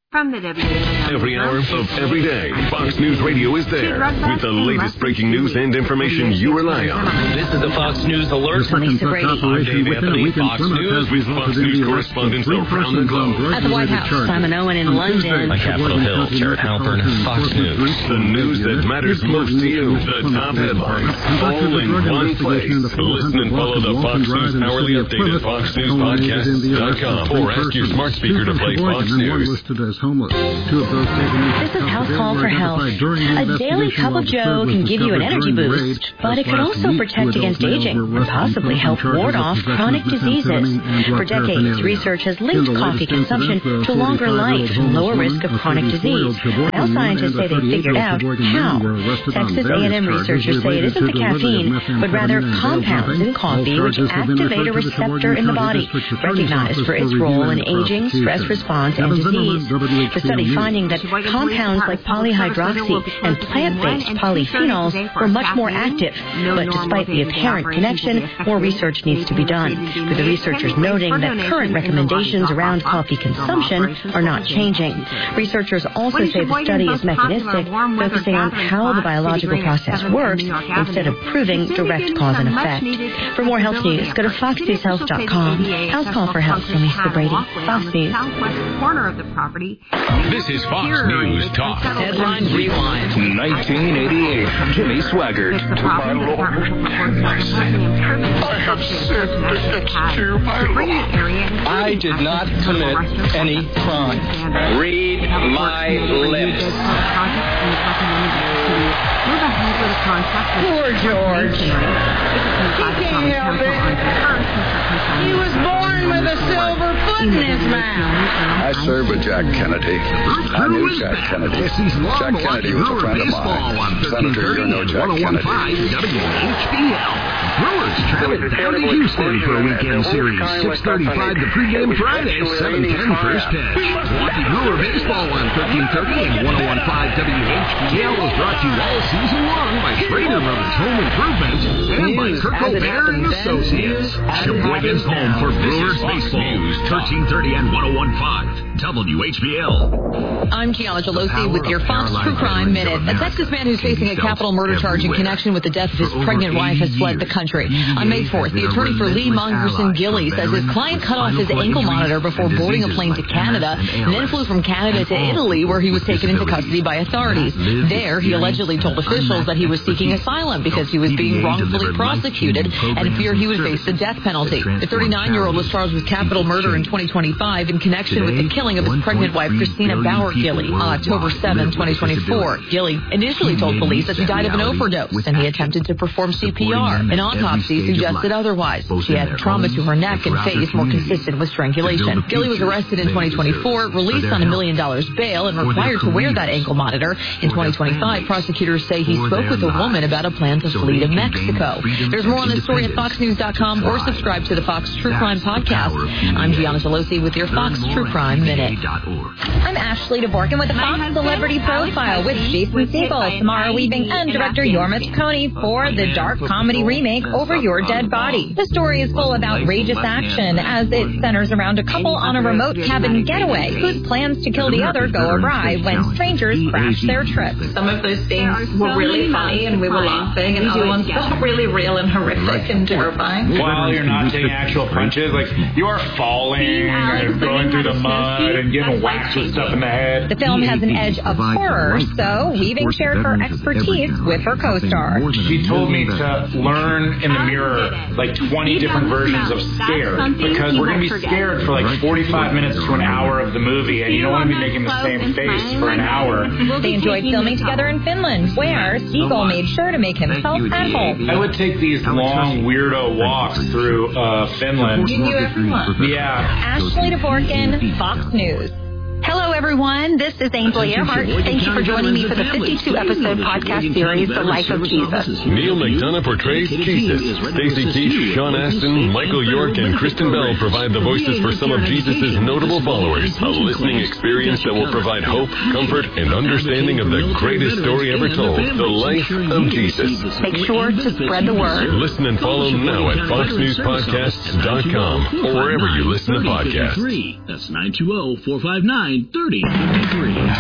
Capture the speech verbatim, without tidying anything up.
From the W A M Every hour of every day, Fox News Radio is there with the latest breaking news and information you rely on. This is the Fox News Alert. I'm Lisa Brady. I'm Dave Anthony, Fox News with Fox News correspondents around the globe. At the White House, Simon Owen in London. On Capitol Hill, Jared Halpern, Fox News. The news that matters most to you. The top headlines, all in one place. Listen and follow the Fox News Hourly Update at fox news podcasts dot com or ask your smart speaker to play Fox News. This is House Call for Health. A daily cup of Joe can give you an energy boost, but it can also protect against aging and possibly help ward off chronic diseases. For decades, research has linked coffee consumption to longer life and lower risk of chronic disease. Now scientists say they figured out how. Texas A and M researchers say it isn't the caffeine, but rather compounds in coffee which activate a receptor in the body, recognized for its role in aging, stress response, and disease. The study finding that compounds like polyhydroxy and plant-based polyphenols were much more active. But despite the apparent connection, more research needs to be done, with the researchers noting that current recommendations around coffee consumption are not changing. Researchers also say the study is mechanistic, focusing on how the biological process works instead of proving direct cause and effect. For more health news, go to fox news health dot com. House Call for Health from Lisa Brady, Fox News. Corner of the property. This is Fox News Talk. Headline Rewind. nineteen eighty-eight. Jimmy Swaggart. To my Lord and my Savior, I have sinned against you, my Lord. I did not commit any crime. Read my lips. Poor George. He can't help it. He was born with a silver foot in his mouth. I served with Jack Kennedy. I knew Jack Kennedy. Jack Kennedy was a friend of mine. Senator, you know Jack Kennedy. W H B L. Brewers travel down to Houston for a weekend series. six thirty-five the pregame Friday, seven ten first pitch. Milwaukee Brewer baseball on thirteen thirty and one oh one point five W H B L is brought to you all season long by Schrader Brothers Home Improvement and by Kirk O'Bear and Associates. Sheboygan's home for Brewers baseball. thirteen thirty and one oh one point five W H B L. I'm Gianna Gelosi with your Fox True Crime Minute. A Texas man who's facing a capital murder charge in connection with the death of his pregnant wife has fled the country. On May fourth, the attorney for Lee Mongerson Gilly says his client cut off his ankle monitor before boarding a plane to Canada and then flew from Canada to Italy, where he was taken into custody by authorities. There, he allegedly told officials that he was seeking asylum because he was being wrongfully prosecuted and feared he would face the death penalty. The thirty-nine-year-old was charged with capital murder in twenty twenty-five in connection with the killing of his pregnant wife, Christina Bauer Gilly, on October seventh, twenty twenty-four. Gilly initially told police that she died of an overdose and he attempted to perform C P R. An autopsy suggested otherwise. She had trauma to her neck and face more consistent with strangulation. Gilly was arrested in twenty twenty-four, released on a million dollars bail, and required to wear that ankle monitor. In twenty twenty-five, prosecutors say he spoke with a woman about a plan to flee to Mexico. There's more on this story at fox news dot com or subscribe to the Fox True Crime Podcast. I'm Gianna Gelosi with your Fox True Crime Minute. I'm Ashley DeVorkin with the Fox Celebrity Profile with Jason Segel, Samara Weaving, and director Jorma Taccone for the dark comedy remake Over Your Dead Body. The story is full of outrageous action as it centers around a couple on a remote cabin getaway whose plans to kill the other go awry when strangers crash their trip. Some of those scenes were really funny and we were laughing, and other ones felt really real and horrific and terrifying. While you're not taking actual punches, like you are falling and going through the mud and getting whacked with stuff in the head. The film has an edge of horror, so Weaving shared her expertise with her co-star. She told me to learn in the mirror like twenty different versions of scared, because we're going to be scared for like forty-five minutes to an hour of the movie, and you don't want to be making the same face for an hour. They enjoyed filming together in Finland, where Segel made sure to make himself at home. I would take these long weirdo walks through uh, Finland. You knew everyone. Yeah. Ashley DeVorkin, Fox News. Hello, everyone. This is Ainsley Earhart. Thank you for joining me for the fifty-two episode podcast series, The Life of Jesus. Neil McDonough portrays Jesus. Stacey Keach, Sean Astin, Michael York, and Kristen Bell provide the voices for some of Jesus' notable followers. A listening experience that will provide hope, comfort, and understanding of the greatest story ever told, The Life of Jesus. Make sure to spread the word. Listen and follow now at fox news podcasts dot com or wherever you listen to podcasts. That's nine two zero, four five nine, three eight five three.